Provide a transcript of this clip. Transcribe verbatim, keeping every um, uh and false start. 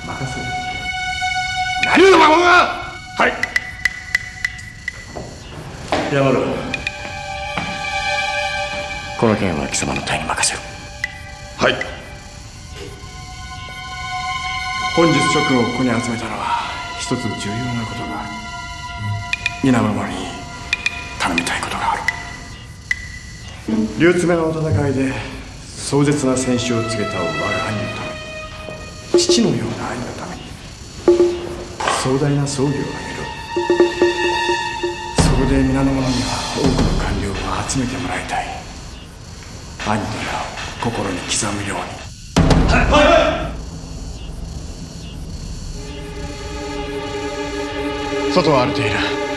任せる。何を孫が。はい。山田、この件は貴様の隊に任せる。はい。本日諸君をここに集めたのは一つ重要なことがある。皆守りに頼みたいことがある。竜爪の戦いで壮絶な戦死を告げた我が兄のために、父のような兄のために壮大な葬儀を挙げる。そこで皆の者には多くの官僚を集めてもらいたい。兄の名を心に刻むように。はいはいはい。外は荒れている。